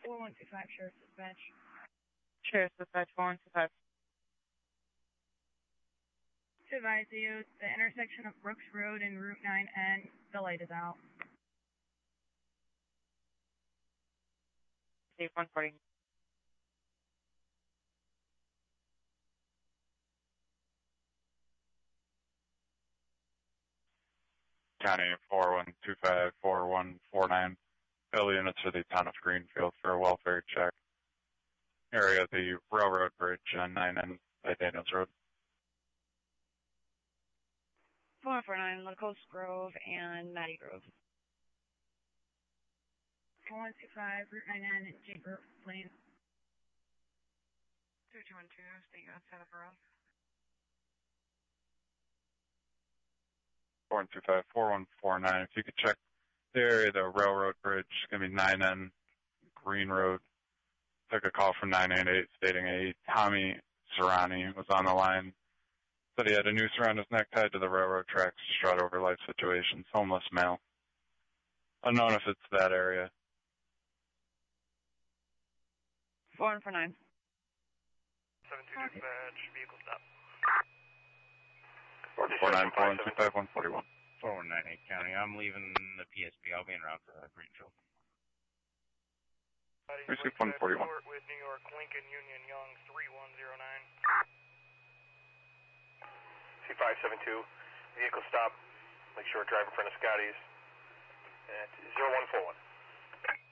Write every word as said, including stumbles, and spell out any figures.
four one two five, Sheriff's Dispatch. Sheriff's Dispatch, four one two five. To advise you, the intersection of Brooks Road and Route nine N, the light is out. Safe one forty. County four one two five, four one four nine. Bill units for the town of Greenfield for a welfare check. Area of the railroad bridge on nine N by Daniels Road. four one four nine, Lacose Grove and Matty Grove. four one two five, Route nine N and J. Grove Lane. two two one two, state outside of Road. four one two five, four one four nine. If you could check the area of the railroad bridge, it's going to be nine N Green Road. Took a call from nine eight eight stating a Tommy Serrani was on the line. Said he had a noose around his neck tied to the railroad tracks, distraught over life situations, homeless male. Unknown if it's that area. four one four nine. seven two dispatch, vehicle stop. four four nine, four one two five, one four one. four one nine eight County. I'm leaving the P S B. I'll be en route for Greenfield. Receive one forty-one. With New York, Lincoln, Union, Young, three one zero nine. C five seven two, vehicle stop, Lakeshore Drive in front of Scotty's at zero one four one.